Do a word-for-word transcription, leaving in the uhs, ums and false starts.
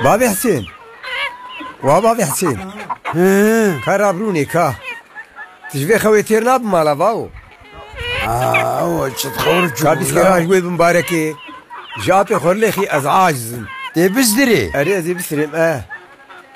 بابي حسين وبابي حسين كرابروني كا تشبي خويتير ناب مالا باو اه وش تخورج كابيس كراج وي مباركي جابي خورليخي ازعاجزن تبزدري اري ازي بسرم اه